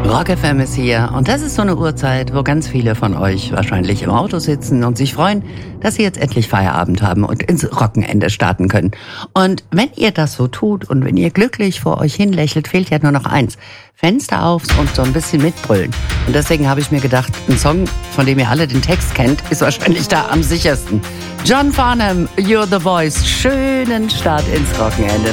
Rock FM ist hier und das ist so eine Uhrzeit, wo ganz viele von euch wahrscheinlich im Auto sitzen und sich freuen, dass sie jetzt endlich Feierabend haben und ins Wochenende starten können. Und wenn ihr das so tut und wenn ihr glücklich vor euch hinlächelt, fehlt ja nur noch eins: Fenster auf und so ein bisschen mitbrüllen. Und deswegen habe ich mir gedacht, ein Song, von dem ihr alle den Text kennt, ist wahrscheinlich da am sichersten. John Farnham, You're the Voice. Schönen Start ins Wochenende.